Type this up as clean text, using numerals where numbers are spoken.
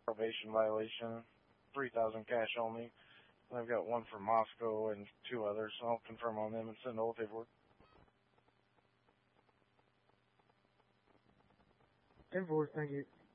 probation violation, 3,000 cash only. I've got one for Moscow and 2 others. I'll confirm on them and send all the paperwork. 10-4, thank you.